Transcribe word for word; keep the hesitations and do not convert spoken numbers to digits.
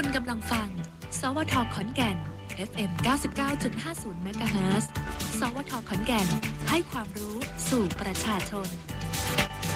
คุณกำลังฟัง สวท ขอนแก่น เอฟ เอ็ม เก้าสิบเก้าจุดห้าศูนย์ เมกะเฮิรตซ์ สวท ขอนแก่น ให้ความรู้สู่ประชาชน